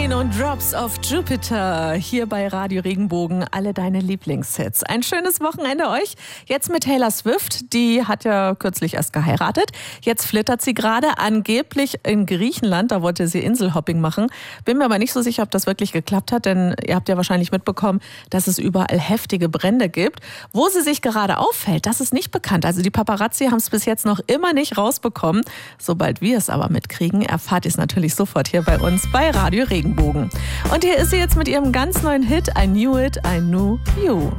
Queen und Drops of Jupiter hier bei Radio Regenbogen. Alle deine Lieblingshits. Ein schönes Wochenende euch. Jetzt mit Taylor Swift. Die hat ja kürzlich erst geheiratet. Jetzt flittert sie gerade angeblich in Griechenland. Da wollte sie Inselhopping machen. Bin mir aber nicht so sicher, ob das wirklich geklappt hat, denn ihr habt ja wahrscheinlich mitbekommen, dass es überall heftige Brände gibt. Wo sie sich gerade auffällt, das ist nicht bekannt. Also die Paparazzi haben es bis jetzt noch immer nicht rausbekommen. Sobald wir es aber mitkriegen, erfahrt ihr es natürlich sofort hier bei uns bei Radio Regenbogen. Und hier ist sie jetzt mit ihrem ganz neuen Hit I Knew It, I Knew You.